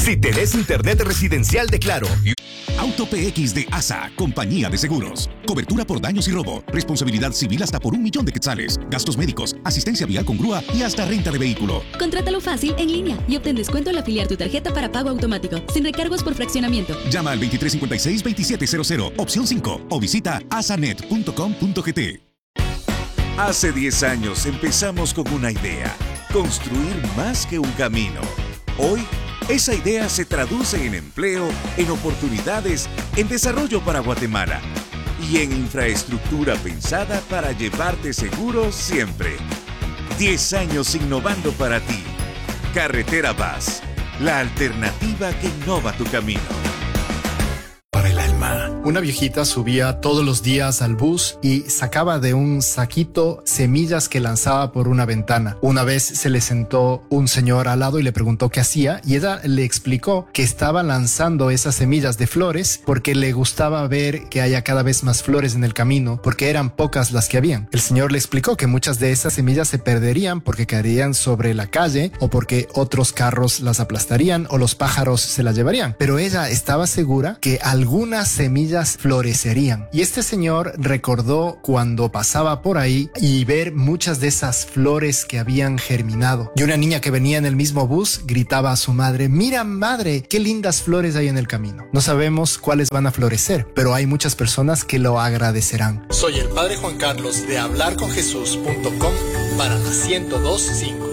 Si tenés internet residencial de Claro. Auto PX de ASA, compañía de seguros. Cobertura por daños y robo. Responsabilidad civil hasta por 1.000.000 de quetzales. Gastos médicos, asistencia vial con grúa y hasta renta de vehículo. Contrátalo fácil en línea y obtén descuento al afiliar tu tarjeta para pago automático, sin recargos por fraccionamiento. Llama al 2356-2700, opción 5, o visita asanet.com.gt. Hace 10 años empezamos con una idea: construir más que un camino. Hoy, esa idea se traduce en empleo, en oportunidades, en desarrollo para Guatemala y en infraestructura pensada para llevarte seguro siempre. 10 años innovando para ti. Carretera Paz, la alternativa que innova tu camino. Para el alma. Una viejita subía todos los días al bus y sacaba de un saquito semillas que lanzaba por una ventana. Una vez se le sentó un señor al lado y le preguntó qué hacía, y ella le explicó que estaba lanzando esas semillas de flores porque le gustaba ver que haya cada vez más flores en el camino, porque eran pocas las que habían. El señor le explicó que muchas de esas semillas se perderían porque caerían sobre la calle, o porque otros carros las aplastarían, o los pájaros se las llevarían. Pero ella estaba segura que algunas semillas florecerían. Y este señor recordó cuando pasaba por ahí y ver muchas de esas flores que habían germinado. Y una niña que venía en el mismo bus gritaba a su madre: mira, madre, qué lindas flores hay en el camino. No sabemos cuáles van a florecer, pero hay muchas personas que lo agradecerán. Soy el Padre Juan Carlos de hablarconjesús.com para la 102.5.